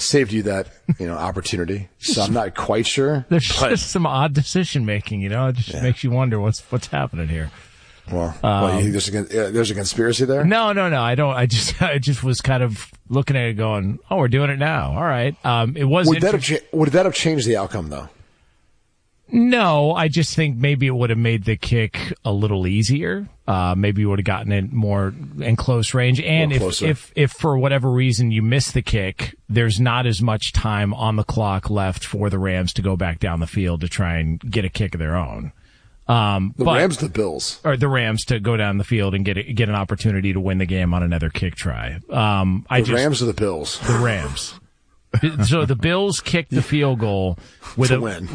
saved you that, opportunity. So I'm not quite sure. There's just some odd decision making, It just makes you wonder what's happening here. Well, you think there's a conspiracy there? No. I don't. I just was kind of looking at it going, oh, we're doing it now. All right. It was. Would that have changed the outcome though? No, I just think maybe it would have made the kick a little easier. Maybe you would have gotten it more in close range. And if for whatever reason you miss the kick, there's not as much time on the clock left for the Rams to go back down the field to try and get a kick of their own. Rams, the Bills, or the Rams to go down the field and get an opportunity to win the game on another kick try. Rams or the Bills? The Rams. So the Bills kicked the field goal with to win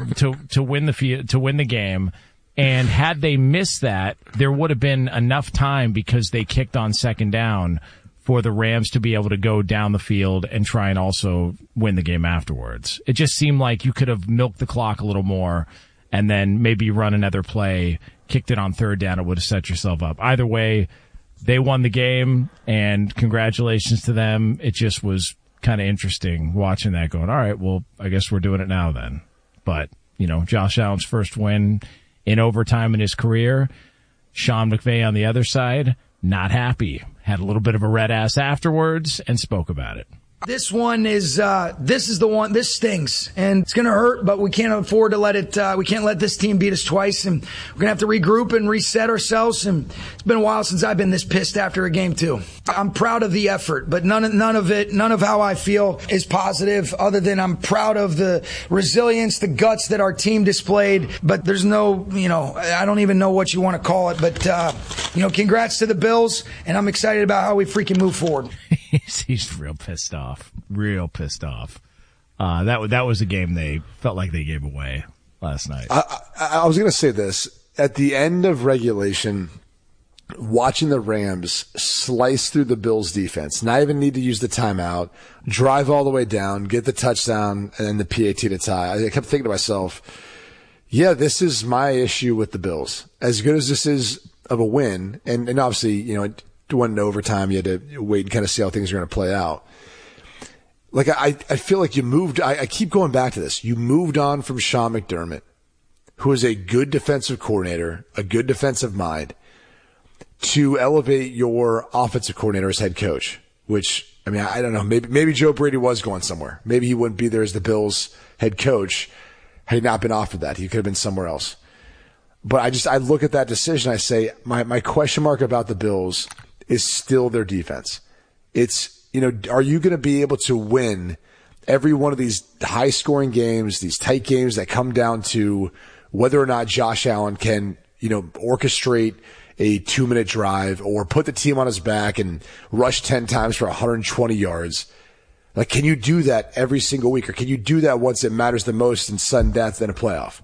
the game. And had they missed that, there would have been enough time because they kicked on second down for the Rams to be able to go down the field and try and also win the game afterwards. It just seemed like you could have milked the clock a little more and then maybe run another play, kicked it on third down, it would have set yourself up. Either way, they won the game, and congratulations to them. It just was kind of interesting watching that going, all right, well, I guess we're doing it now then. But, Josh Allen's first win in overtime in his career. Sean McVay on the other side, not happy. Had a little bit of a red ass afterwards and spoke about it. This one is, this is the one, this stings, and it's going to hurt, but we can't afford to let it, we can't let this team beat us twice, and we're going to have to regroup and reset ourselves, and it's been a while since I've been this pissed after a game too. I'm proud of the effort, but none of how I feel is positive, other than I'm proud of the resilience, the guts that our team displayed, but there's no, I don't even know what you want to call it, but, congrats to the Bills, and I'm excited about how we freaking move forward. He's real pissed off. That was a game they felt like they gave away last night. I was going to say this. At the end of regulation, watching the Rams slice through the Bills defense, not even need to use the timeout, drive all the way down, get the touchdown, and then the PAT to tie. I kept thinking to myself, yeah, this is my issue with the Bills. As good as this is of a win, and obviously, it went into overtime, you had to wait and kind of see how things are going to play out. Like, I feel like you moved, I keep going back to this. You moved on from Sean McDermott, who is a good defensive coordinator, a good defensive mind, to elevate your offensive coordinator as head coach, which, I don't know, maybe Joe Brady was going somewhere. Maybe he wouldn't be there as the Bills head coach had he not been offered that. He could have been somewhere else. But I look at that decision, I say, my question mark about the Bills is still their defense. It's, are you going to be able to win every one of these high scoring games, these tight games that come down to whether or not Josh Allen can, orchestrate a 2-minute drive or put the team on his back and rush 10 times for 120 yards? Like, can you do that every single week, or can you do that once it matters the most in sudden death in a playoff?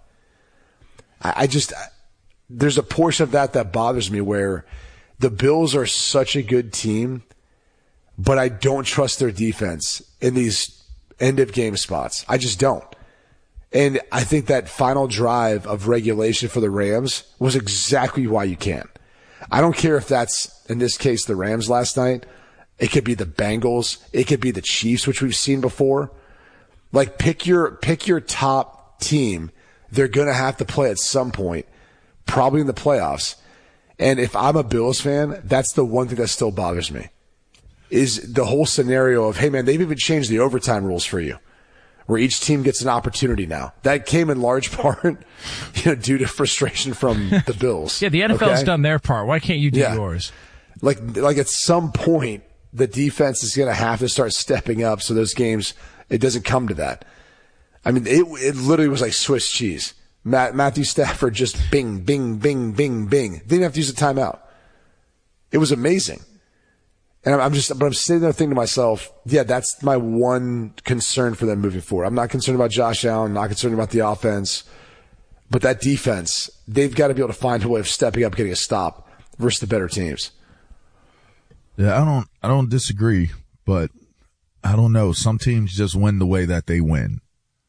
There's a portion of that bothers me where the Bills are such a good team, but I don't trust their defense in these end of game spots. I just don't. And I think that final drive of regulation for the Rams was exactly why you can't. I don't care if that's, in this case, the Rams last night. It could be the Bengals. It could be the Chiefs, which we've seen before. Like, pick your top team. They're going to have to play at some point, probably in the playoffs. And if I'm a Bills fan, that's the one thing that still bothers me, is the whole scenario of, hey man, they've even changed the overtime rules for you, where each team gets an opportunity now. That came in large part, due to frustration from the Bills. Yeah, the NFL's done their part. Why can't you do yours? Like at some point, the defense is going to have to start stepping up so those games, it doesn't come to that. It literally was like Swiss cheese. Matthew Stafford just bing, bing, bing, bing, bing. They didn't have to use a timeout. It was amazing. And I'm sitting there thinking to myself, yeah, that's my one concern for them moving forward. I'm not concerned about Josh Allen, not concerned about the offense, but that defense, they've got to be able to find a way of stepping up, getting a stop versus the better teams. Yeah, I don't disagree, but I don't know. Some teams just win the way that they win.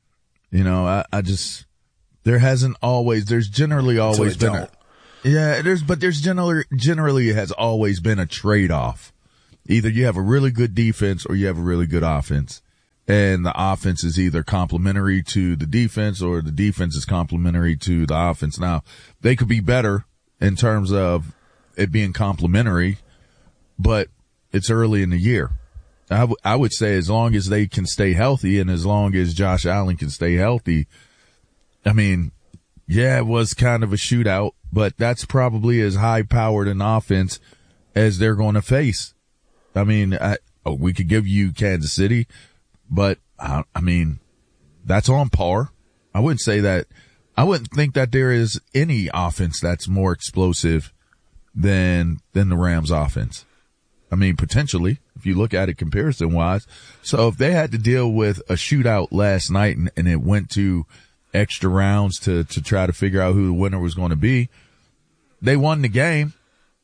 There's generally always been generally has always been a trade-off. Either you have a really good defense or you have a really good offense. and the offense is either complementary to the defense or the defense is complementary to the offense. Now, they could be better in terms of it being complementary, but it's early in the year. I would say as long as they can stay healthy and as long as Josh Allen can stay healthy, I mean, yeah, it was kind of a shootout, but that's probably as high-powered an offense as they're going to face. I mean, we could give you Kansas City, but I mean, that's on par. I wouldn't think that there is any offense that's more explosive than the Rams offense. I mean, potentially, if you look at it comparison wise. So if they had to deal with a shootout last night and it went to extra rounds to try to figure out who the winner was going to be, they won the game.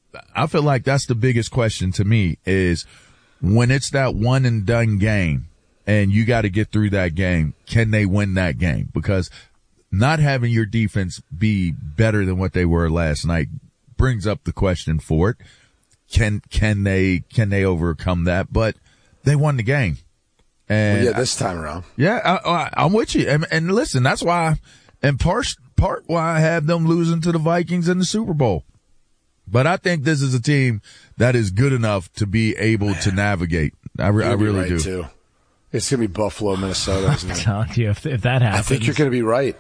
I feel like that's the biggest question to me is when it's that one and done game and you got to get through that game, can they win that game? Because not having your defense be better than what they were last night brings up the question for it. Can they overcome that? But they won the game. And this time around. Yeah, I'm with you. And listen, that's why, and part why I have them losing to the Vikings in the Super Bowl. But I think this is a team that is good enough to be able to navigate. I really do. Too. It's going to be Buffalo, Minnesota, isn't it? I'm telling you, if that happens. I think you're going to be right.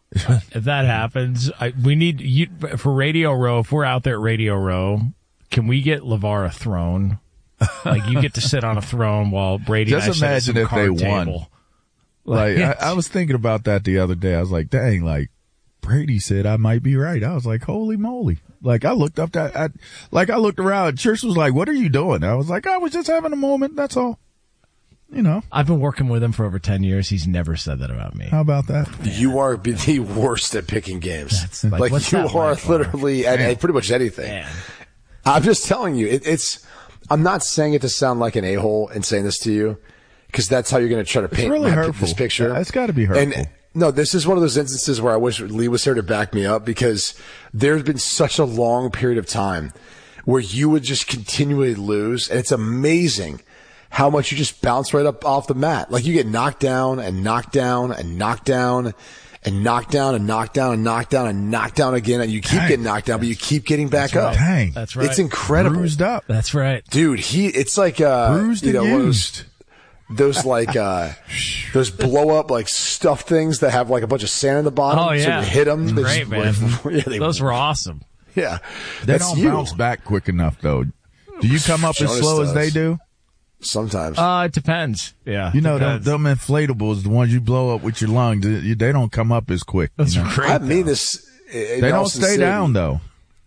If that happens, we need you for Radio Row. If we're out there at Radio Row, can we get LeVar a throne? Like you get to sit on a throne while Brady. Just and I sit imagine at if some they card won. table. Like I was thinking about that the other day. I was like, dang, like Brady said I might be right. I was like, holy moly. Like I looked up I looked around. Church was like, what are you doing? I was like, I was just having a moment. That's all. You know, I've been working with him for over 10 years. He's never said that about me. How about that? You are the worst at picking games. That's like what's you that are like for? literally at pretty much anything. Man. I'm just telling you, I'm not saying it to sound like an a-hole and saying this to you, because that's how you're going to try to paint really hurtful. This picture. It's got to be hurtful. And no, this is one of those instances where I wish Lee was here to back me up, because there's been such a long period of time where you would just continually lose, and it's amazing how much you just bounce right up off the mat. Like you get knocked down and knocked down and knocked down and knocked down and knocked down and knocked down and knocked down again, and you keep getting knocked down, but you keep getting back up. Dang. That's right. It's incredible. Bruised up. That's right. Dude, it's like, Bruised and used. Those like, those blow up like stuff things that have like a bunch of sand in the bottom. Oh, yeah. So you hit them. Great, man. They Those were awesome. Yeah. They That's don't you. bounce back quick enough though. Do you come up as Jonas slow as does. they do? Sometimes. It depends. Yeah. You know, depends. them inflatables, the ones you blow up with your lungs, they don't come up as quick. That's you know? great. I mean though. this. They don't stay down though.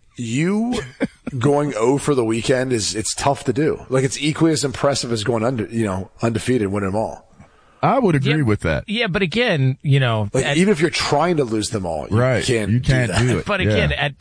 You going 0 for the weekend it's tough to do. Like it's equally as impressive as going undefeated, winning them all. I would agree with that. Yeah, but again, Like even if you're trying to lose them all, you can't You can't do that. do it. But again, at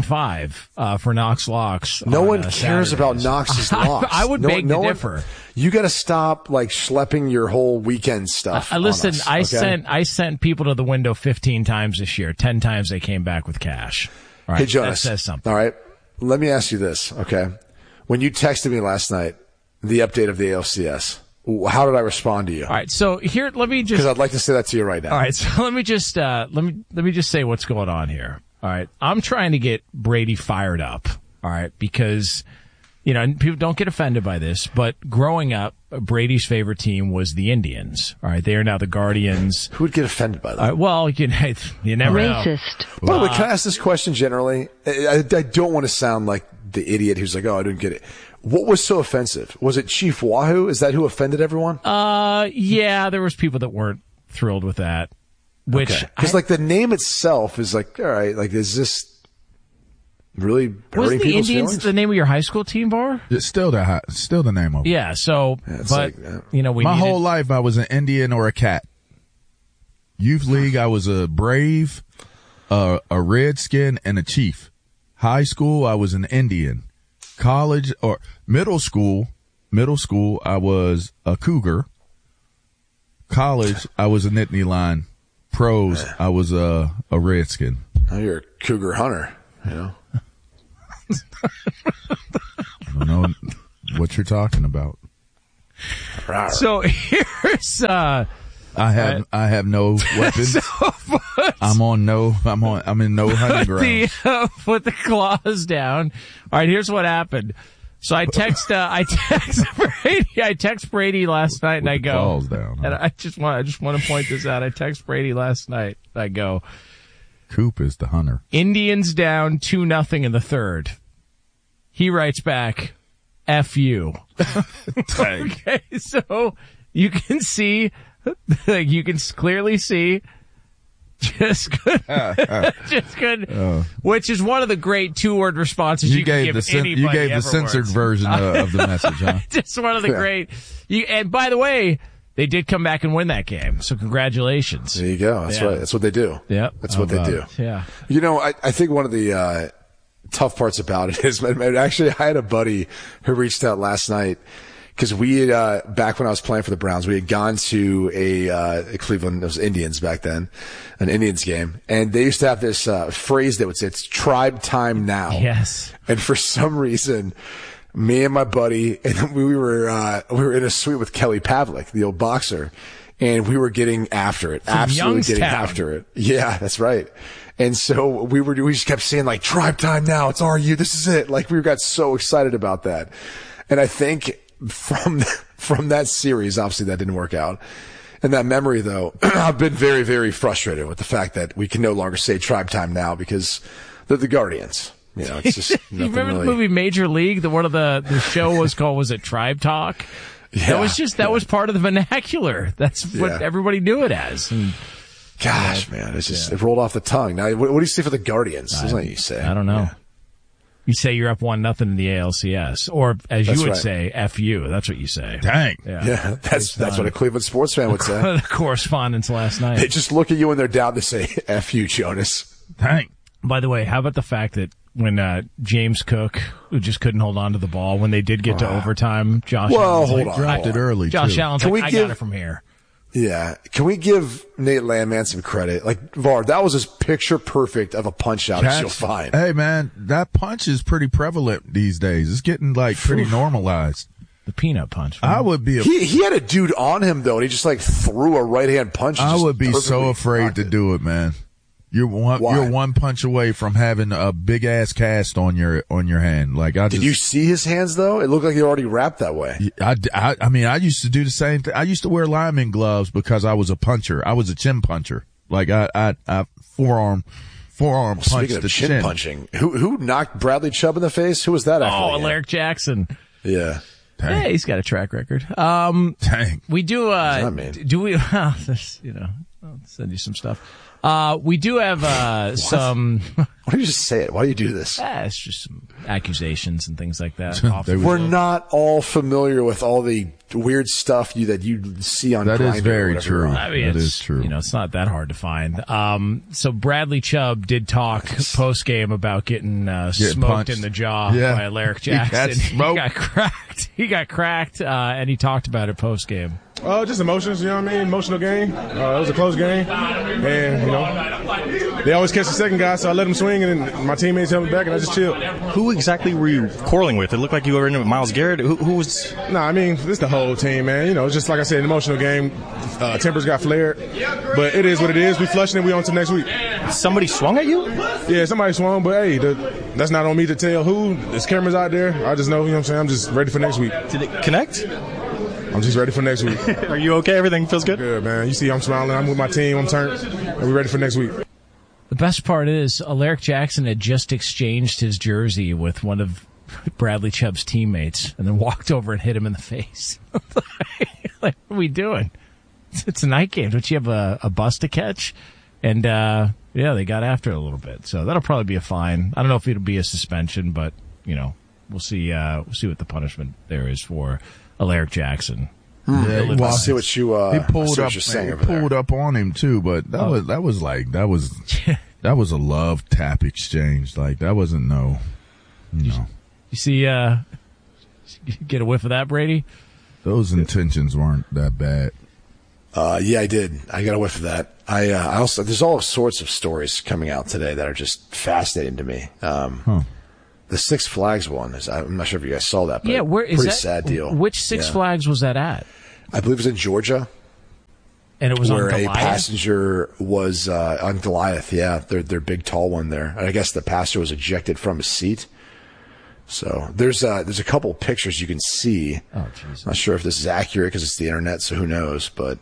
10-5 for Knox Locks, No on, one cares Saturdays. about Knox's locks. I would beg to one- differ. You got to stop like schlepping your whole weekend stuff. Listen, on us, okay? I sent people to the window 15 times this year. 10 times they came back with cash. All right, Hey Jonas, that says something. All right, let me ask you this, okay? When you texted me last night, the update of the ALCS, how did I respond to you? All right, so here, let me just. Because I'd like to say that to you right now. All right, so let me just let me just say what's going on here. All right, I'm trying to get Brady fired up. All right, because and people don't get offended by this, but growing up, Brady's favorite team was the Indians. All right, they are now the Guardians. Who would get offended by that? All right, well, you never know. Racist. By the way, can I ask this question generally? I don't want to sound like the idiot who's like, oh, I didn't get it. What was so offensive? Was it Chief Wahoo? Is that who offended everyone? Yeah, there was people that weren't thrilled with that. Which Because like the name itself is like, all right, like is this really was hurting the people's Indians feelings? the name of your high school team, Bar? It's still the name of it. Yeah. So, it's but like, we My needed, whole life I was an Indian or a cat. Youth league I was a Brave, a Redskin, and a Chief. High school I was an Indian. College or middle school I was a Cougar. College I was a Nittany Lion. Pros I was a Redskin. Now you're a cougar hunter, I don't know what you're talking about. So here's I have no weapons. I'm in no hunting grounds. Put the claws down. All right, here's what happened. So I text Brady last night, and I go, claws down, huh? and I just want to point this out. I text Brady last night. I go, Coop is the hunter. Indians down 2-0 in the third. He writes back, F you. Okay, so you can see, you can clearly see, just good, which is one of the great 2-word responses you can give anybody. You gave the censored version of the message, huh? Just one of the great. And by the way, they did come back and win that game, so congratulations. There you go. That's right. That's what they do. Yeah, that's what they do. Yeah. You know, I think one of the tough parts about it is, actually, I had a buddy who reached out last night because we had, back when I was playing for the Browns, we had gone to a Cleveland, it was Indians back then, an Indians game, and they used to have this phrase that would say, it's tribe time now. Yes. And for some reason, me and my buddy, and we were in a suite with Kelly Pavlik, the old boxer, and we were getting after it. From Absolutely getting Youngstown. after it. Yeah, that's right. And so we just kept saying like, tribe time now. It's RU. This is it. Like we got so excited about that. And I think from that series, obviously that didn't work out. And that memory though, I've been very, very frustrated with the fact that we can no longer say tribe time now because they're the Guardians. You know, it's just You remember the movie Major League? One of the show was called, was it Tribe Talk? Yeah. That was part of the vernacular. That's what everybody knew it as. And, gosh, man, it's just, it rolled off the tongue. Now, what do you say for the Guardians? That's what you say. I don't know. Yeah. You say you're up 1-0 in the ALCS, or as you would right. say, F you. That's what you say. Dang. Yeah, that's what a Cleveland sports fan would say. The correspondence last night. They just look at you when they're down to say, F you, Jonas. Dang. By the way, how about the fact that when James Cook, who just couldn't hold on to the ball, when they did get to overtime, Josh Allen's dropped it early. Josh Allen's Can like, we I give- got it from here. Yeah. Can we give Nate Landman some credit? Like, VAR, that was as picture perfect of a punch out as you'll find. Hey, man, that punch is pretty prevalent these days. It's getting like pretty normalized. The peanut punch. I would be. He had a dude on him though, and he just like threw a right hand punch. I would be so afraid to do it, man. You're one punch away from having a big ass cast on your hand. Like Did you see his hands though? It looked like he already wrapped that way. I mean, I used to do the same thing. I used to wear lineman gloves because I was a puncher. I was a chin puncher. Like I forearm punched Speaking of the chin punching, who knocked Bradley Chubb in the face? Who was that? Alaric Jackson. Yeah. Dang. Hey, he's got a track record. Dang. We do. that mean? Do we? Well, I'll send you some stuff. We do have some. Why do you just say it? Why do you do this? It's just some accusations and things like that. We're not all familiar with all the weird stuff that you see on That Grindr is or very whatever. true. I mean, That is true. You know, it's not that hard to find. So Bradley Chubb did talk post game about getting smoked punched. in the jaw Yeah. by Alaric He got Jackson. smoked. He got cracked, and he talked about it post game. Just emotions, you know what I mean? Emotional game. It was a close game. And, you know, they always catch the second guy, so I let him swing, and then my teammates held me back, and I just chilled. Who exactly were you quarreling with? It looked like you were in it with Myles Garrett. Who was... No, I mean, this the whole team, man. You know, it's just like I said, an emotional game. Tempers got flared. But it is what it is. We flushing it. We on to next week. Somebody swung at you? Yeah, somebody swung, but hey, that's not on me to tell who. There's cameras out there. I just know, you know what I'm saying? I'm just ready for next week. Did it connect? I'm just ready for next week. Are you okay? Everything feels good? Good, man. You see I'm smiling. I'm with my team. I'm turned. And we're ready for next week. The best part is Alaric Jackson had just exchanged his jersey with one of Bradley Chubb's teammates and then walked over and hit him in the face. Like, what are we doing? It's a night game. Don't you have a bus to catch? And, they got after it a little bit. So that'll probably be a fine. I don't know if it'll be a suspension, but, you know, we'll see what the punishment there is for Alaric Jackson. Yeah, I see what you he pulled see what up. you're saying He over there. pulled up on him too, but that was a love tap exchange. Like that wasn't no. You see, get a whiff of that, Brady? Those intentions weren't that bad. Yeah, I did. I got a whiff of that. I also, there's all sorts of stories coming out today that are just fascinating to me. The Six Flags one is. I'm not sure if you guys saw that. But Yeah, where is pretty that? sad deal. Which Six Flags was that at? I believe it was in Georgia. And it was where on a Goliath? passenger was on Goliath. Yeah, their big tall one there. And I guess the passenger was ejected from his seat. So there's a couple pictures you can see. Oh, Jesus. Not sure if this is accurate because it's the internet, so who knows? But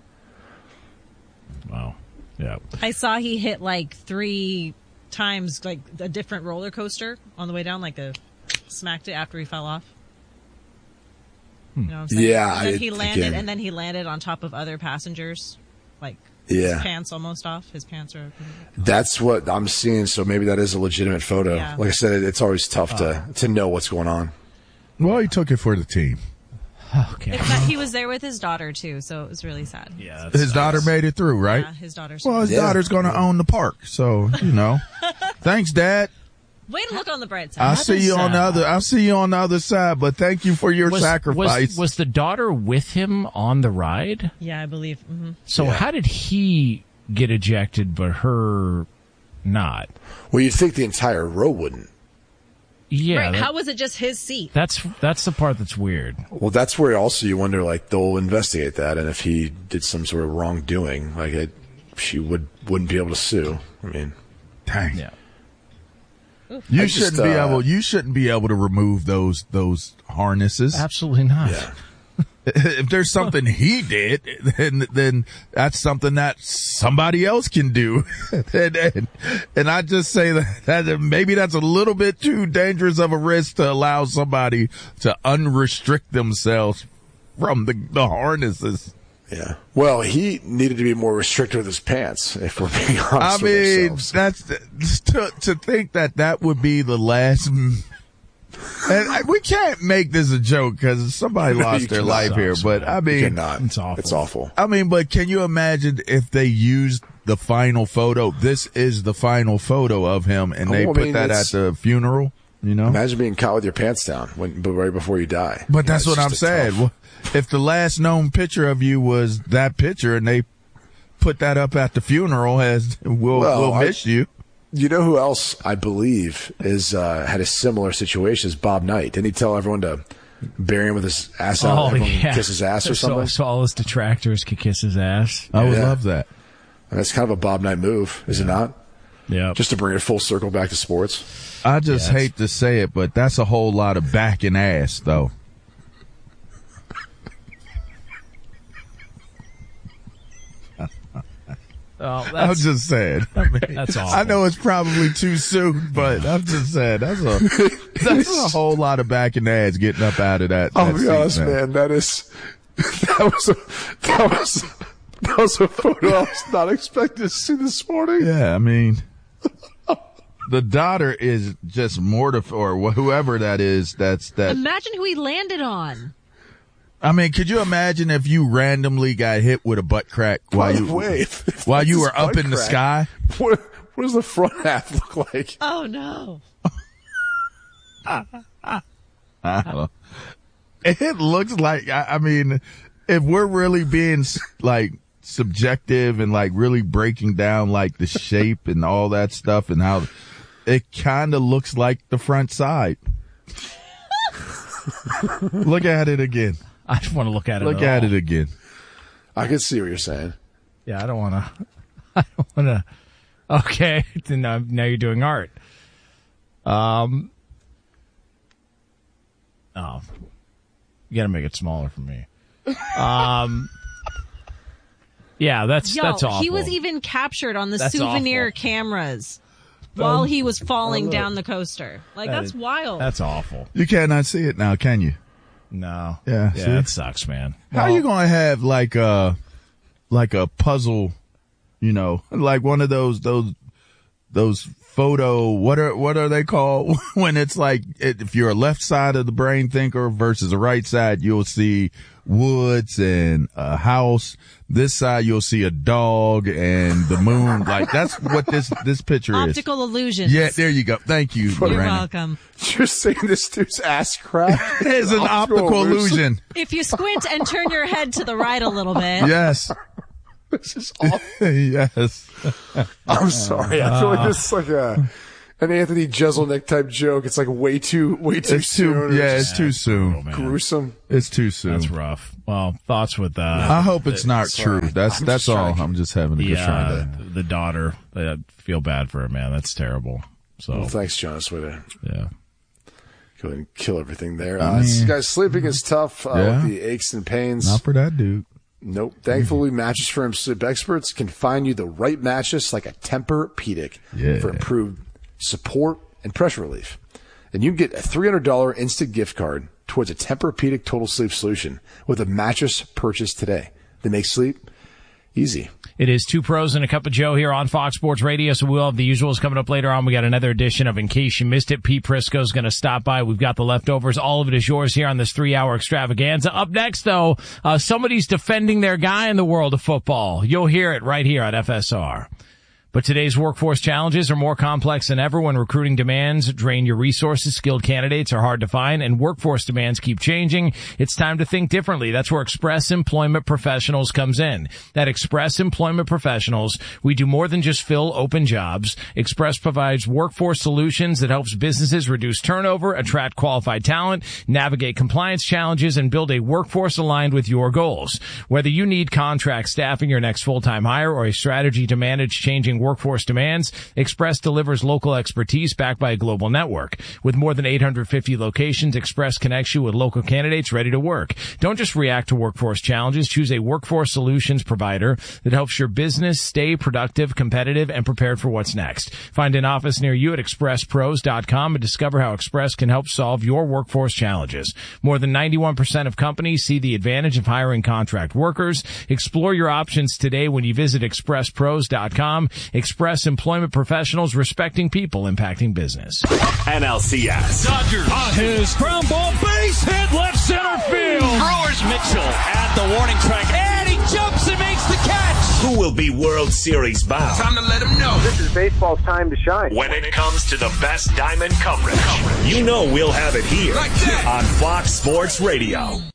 Wow. Yeah. I saw he hit like 3 times, like a different roller coaster on the way down, smacked it after he fell off. You know what I'm saying? Yeah, And then he landed, again- and then he landed on top of other passengers, Yeah. his pants almost off. His pants are. that's what I'm seeing. So maybe that is a legitimate photo. Yeah. Like I said, it's always tough to know what's going on. Well, he took it for the team. Okay. He was there with his daughter too, so it was really sad. Yeah. His daughter made it through, right? Yeah, his daughter's. Well, his daughter's going to own the park, so Thanks, Dad. Way to look on the bright side. I'll see you on the other side. But thank you for your sacrifice. Was the daughter with him on the ride? Yeah, I believe. Mm-hmm. So how did he get ejected, but her not? Well, you'd think the entire row wouldn't. Yeah. Right? How was it just his seat? That's the part that's weird. Well, that's where also you wonder, they'll investigate that, and if he did some sort of wrongdoing, she wouldn't be able to sue. I mean, Dang. Yeah. You I shouldn't just, be able. You shouldn't be able to remove those harnesses. Absolutely not. yeah. If there's something he did, then that's something that somebody else can do. and I just say that maybe that's a little bit too dangerous of a risk to allow somebody to unrestrict themselves from the harnesses. Yeah. Well, he needed to be more restricted with his pants, if we're being honest I with mean, ourselves. that's to think that would be the last. And we can't make this a joke because somebody No, lost you their cannot. life here. But I You mean, cannot. It's awful. It's awful. I mean, but can you imagine if they used the final photo? This is the final photo of him, and they Oh, I put mean, that at it's- the funeral. Imagine being caught with your pants down right before you die. But that's It's what I'm just a saying. tough- Well, if the last known picture of you was that picture, and they put that up at the funeral, as we'll miss you. You know who else I believe is had a similar situation as Bob Knight? Didn't he tell everyone to bury him with his ass out? Oh, Everyone yeah. kiss his ass or something. So all his detractors could kiss his ass. I would Yeah. love that. And that's kind of a Bob Knight move, is it not? Yeah. Just to bring it full circle back to sports. I just Yes. hate to say it, but that's a whole lot of back and ass, though. Oh, I'm just saying. that's awful. I know it's probably too soon, but I'm just saying that's a whole lot of back and ass getting up out of that. I'll that be seat, honest, man. That was a photo I was not expecting to see this morning. Yeah, I mean, the daughter is just mortified, or whoever that is. That's that. Imagine who he landed on. I mean, could you imagine if you randomly got hit with a butt crack while By the you way, while you this were up butt in the crack, sky? What does the front half look like? Oh no! It looks like, I mean, if we're really being subjective and really breaking down the shape and all that stuff and how it kind of looks like the front side. Look at it again. I just want to look at it. Look at it again. I can see what you're saying. Yeah, I don't want to. Okay, now you're doing art. Oh, you got to make it smaller for me. Yeah, that's awful. He was even captured on the That's souvenir awful. cameras while he was falling down the coaster. That's wild. That's awful. You cannot see it now, can you? No. Yeah, Yeah, see? it sucks, man. How are you going to have like a puzzle, like one of those photo, what are they called when it's if you're a left side of the brain thinker versus a right side, you'll see woods and a house. This side, you'll see a dog and the moon. That's what this picture is. Optical illusions. Yeah, there you go. Thank you, You're Brandon. welcome. You're saying this dude's ass crack? It's an optical illusion. If you squint and turn your head to the right a little bit. Yes. This is awful. Yes. I'm sorry. I feel like this is an Anthony Jeselnik type joke. It's like way too soon. It's too soon. Gruesome. It's too soon. That's rough. Well, thoughts with I hope it's not true. That's all. I'm just having a good try. The daughter. I feel bad for her, man. That's terrible. So well, thanks, Jonas. With yeah. Go ahead and kill everything there. Guys, sleeping is tough with the aches and pains. Not for that dude. Nope. Thankfully, Mattress Firm sleep experts can find you the right mattress like a Tempur-Pedic for improved support and pressure relief. And you can get a $300 instant gift card towards a Tempur-Pedic total sleep solution with a mattress purchase today. They make sleep easy. It is Two Pros and a Cup of Joe here on Fox Sports Radio, so we'll have the usuals coming up later on. We got another edition of In Case You Missed It. Pete Prisco's going to stop by. We've got the leftovers. All of it is yours here on this 3-hour extravaganza. Up next, though, somebody's defending their guy in the world of football. You'll hear it right here on FSR. But today's workforce challenges are more complex than ever when recruiting demands drain your resources. Skilled candidates are hard to find, and workforce demands keep changing. It's time to think differently. That's where Express Employment Professionals comes in. At Express Employment Professionals, we do more than just fill open jobs. Express provides workforce solutions that helps businesses reduce turnover, attract qualified talent, navigate compliance challenges, and build a workforce aligned with your goals. Whether you need contract staffing, your next full-time hire, or a strategy to manage changing workforce demands, Express delivers local expertise backed by a global network. With more than 850 locations, Express connects you with local candidates ready to work. Don't just react to workforce challenges. Choose a workforce solutions provider that helps your business stay productive, competitive, and prepared for what's next. Find an office near you at expresspros.com and discover how Express can help solve your workforce challenges. More than 91% of companies see the advantage of hiring contract workers. Explore your options today when you visit expresspros.com. Express Employment Professionals, respecting people, impacting business. NLCS. Dodgers on his ground ball, base hit, left center field. Brewers Mitchell at the warning track, and he jumps and makes the catch. Who will be World Series bound? Time to let him know. This is baseball's time to shine. When it comes to the best diamond coverage, you know we'll have it here on Fox Sports Radio.